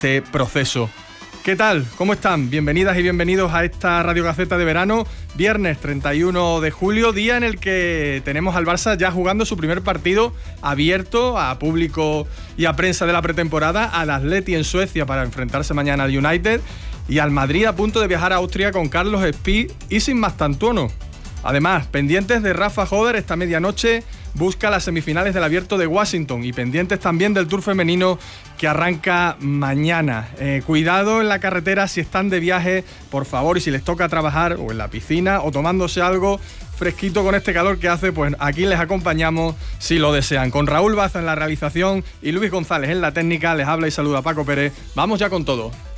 este proceso. ¿Qué tal? ¿Cómo están? Bienvenidas y bienvenidos a esta Radio Gaceta de verano, viernes 31 de julio, día en el que tenemos al Barça ya jugando su primer partido abierto a público y a prensa de la pretemporada, al Atleti en Suecia para enfrentarse mañana al United y al Madrid a punto de viajar a Austria con Carlos Espí y sin Mastantuono. Además, pendientes de Rafa Joder esta medianoche, busca las semifinales del Abierto de Washington y pendientes también del Tour femenino que arranca mañana. Cuidado en la carretera si están de viaje, por favor, y si les toca trabajar o en la piscina o tomándose algo fresquito con este calor que hace, pues aquí les acompañamos si lo desean. Con Raúl Baza en la realización y Luis González en la técnica, les habla y saluda Paco Pérez. Vamos ya con todo.